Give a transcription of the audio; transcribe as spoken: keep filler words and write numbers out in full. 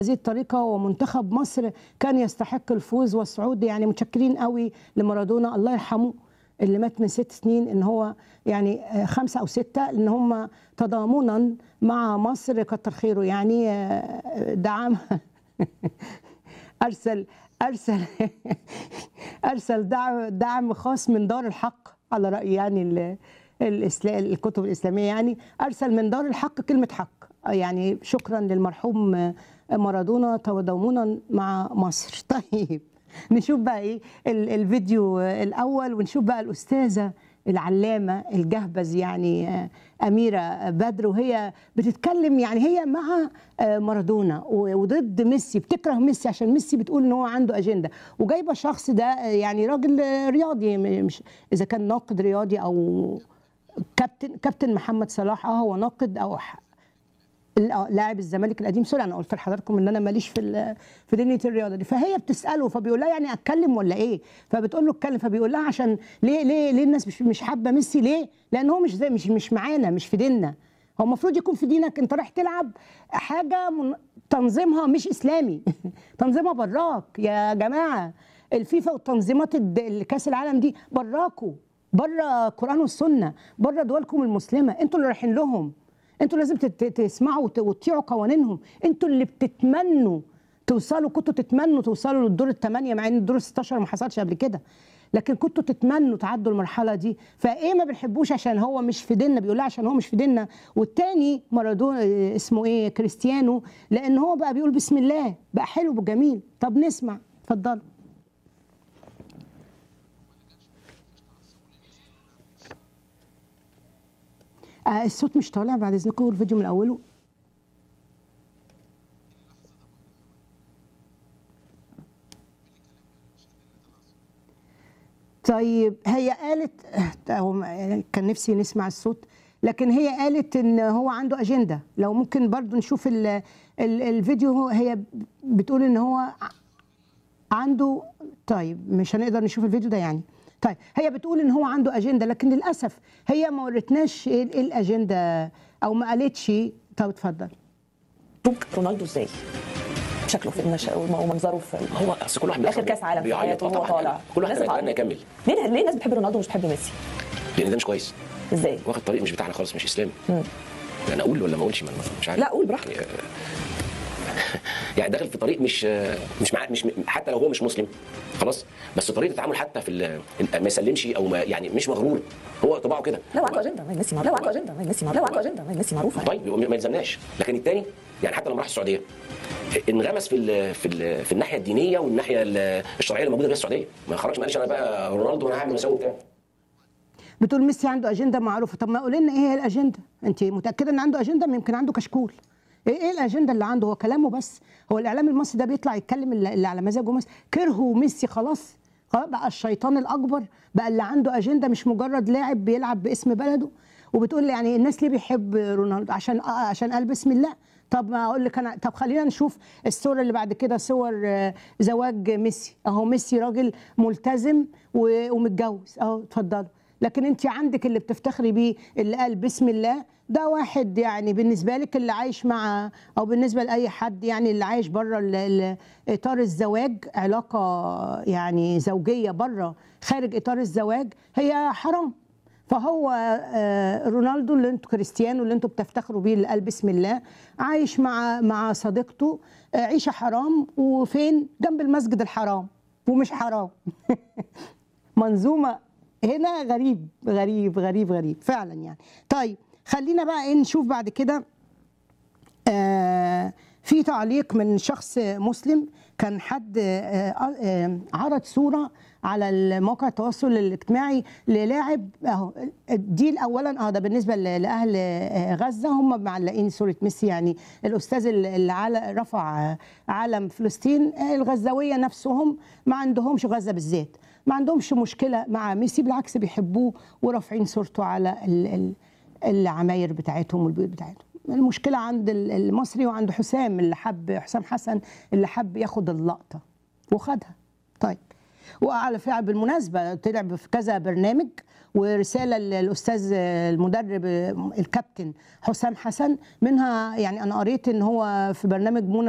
هذه الطريقة، ومنتخب مصر كان يستحق الفوز والصعود. يعني متشكرين قوي لمارادونا الله يرحمه اللي مات من ست سنين، ان هو يعني خمسة او ستة، ان هم تضامنا مع مصر كتر خيره. يعني دعم ارسل ارسل ارسل دعم دعم خاص من دار الحق على رأي يعني الكتب الإسلامية، يعني أرسل من دار الحق كلمة حق. يعني شكرا للمرحوم مارادونا تضامنا مع مصر. طيب نشوف بقى ايه الفيديو الأول، ونشوف بقى الأستاذة العلامة الجهبذ يعني أميرة بدر، وهي بتتكلم يعني هي مع مارادونا وضد ميسي، بتكره ميسي عشان ميسي بتقول ان هو عنده أجندة، وجايبة الشخص ده يعني راجل رياضي، مش إذا كان ناقد رياضي أو كابتن كابتن محمد صلاح، اه هو ناقد او لاعب الزمالك القديم. سوري انا قلت لحضراتكم ان انا ماليش في في دنيا الرياضه دي. فهي بتساله فبيقول لها يعني اتكلم ولا ايه؟ فبتقول له اتكلم، فبيقول لها عشان ليه ليه ليه الناس مش مش حابه ميسي ليه؟ لان هو مش زي مش مش معانا، مش في ديننا. هو المفروض يكون في دينك، انت رايح تلعب حاجه من تنظيمها مش اسلامي تنظيمها براك يا جماعه. الفيفا والتنظيمات كاس العالم دي براكوا، بره القرآن والسنة، بره دولكم المسلمة، انتوا اللي رايحين لهم، انتوا لازم تسمعوا وتطيعوا قوانينهم. انتوا اللي بتتمنوا توصلوا، كنتوا تتمنوا توصلوا للدور الثمانية، مع ان الدور الستاشر ما حصلش قبل كده، لكن كنتوا تتمنوا تعدوا المرحلة دي. فايه ما بنحبوش عشان هو مش في ديننا، بيقول لها عشان هو مش في ديننا. والتاني مارادونا اسمه ايه كريستيانو، لان هو بقى بيقول بسم الله، بقى حلو وجميل. طب نسمع، اتفضلوا. آه الصوت مش طالع بعد اذنكم، الفيديو من اوله. طيب هي قالت، كان نفسي نسمع الصوت، لكن هي قالت ان هو عنده اجنده. لو ممكن برضو نشوف ال ال الفيديو. هي بتقول ان هو عنده، طيب مش هنقدر نشوف الفيديو ده يعني. طيب هي بتقول ان هو عنده اجنده، لكن للاسف هي ما ورتناش ايه الاجنده او ما قالتش. طب اتفضل. رونالدو ازاي شكله في المش... ومنظره في هو اصل كل واحد اخر كاس عالم في حياته وهو طالع، كل واحد يتمنى يكمل. ليه ليه الناس بتحب رونالدو ومش بتحب ميسي؟ لان ده مش كويس. ازاي؟ واخد طريق مش بتاعنا خالص، مش اسلامي. يعني اقول ولا ما اقولش؟ مش عارف. لا قول براحتك. يعني داخل في طريق مش مش مع مش حتى لو هو مش مسلم خلاص، بس طريقه التعامل حتى في ما يسلمش او ما يعني مش مغرور، هو طباعه كده. لو عنده اجنده ما ميسي، لو عنده اجنده ما ميسي، لو عنده اجنده ما ميسي معروفه. طيب ما يلزمناش. لكن الثاني يعني حتى لما راح السعوديه انغمس في ال في ال في الناحيه الدينيه والناحيه الشرعيه اللي موجوده في السعوديه، ما خرجش ما قالش انا بقى رونالدو وانا هعمل مساوي بتاعي. بتقول ميسي عنده اجنده معروفه. طب ما قولي لنا ايه هي الاجنده؟ انت متاكده ان عنده اجنده؟ يمكن عنده كشكول. ايه ايه الاجنده اللي عنده؟ هو كلامه بس؟ هو الاعلام المصري ده بيطلع يتكلم اللي على مزاجه بس؟ كرهوا ميسي خلاص، خلاص بقى الشيطان الاكبر، بقى اللي عنده اجنده مش مجرد لاعب بيلعب باسم بلده. وبتقول يعني الناس ليه بيحب رونالدو؟ عشان آه عشان قال بسم الله. طب ما اقول لك انا، طب خلينا نشوف الصوره اللي بعد كده، صور زواج ميسي. اهو ميسي راجل ملتزم ومتجوز اهو، اتفضلوا. لكن انت عندك اللي بتفتخري بيه اللي قال بسم الله، ده واحد يعني بالنسبه لك اللي عايش مع، او بالنسبه لاي حد يعني اللي عايش بره اطار الزواج، علاقه يعني زوجيه بره خارج اطار الزواج، هي حرام. فهو رونالدو اللي انتوا كريستيانو اللي انتوا بتفتخروا بيه اللي قال بسم الله، عايش مع مع صديقته عيشه حرام، وفين؟ جنب المسجد الحرام، ومش حرام. منظومه هنا غريب غريب غريب غريب فعلا يعني. طيب خلينا بقى ايه نشوف بعد كده. آه في تعليق من شخص مسلم، كان حد آه آه عرض صوره على موقع التواصل الاجتماعي للاعب اهو. دي اولا اه ده بالنسبه لاهل غزه، هم معلقين صوره ميسي. يعني الاستاذ اللي رفع علم فلسطين، الغزاويه نفسهم ما عندهمش، غزه بالذات ما عندهمش مشكله مع ميسي، بالعكس بيحبوه ورافعين صورته على العماير بتاعتهم والبيوت بتاعتهم. المشكله عند المصري وعند حسام اللي حب، حسام حسن اللي حب ياخد اللقطه وخدها. طيب وعلى فعل بالمناسبه طلع في كذا برنامج ورساله للاستاذ المدرب الكابتن حسام حسن، منها يعني انا قريت ان هو في برنامج منى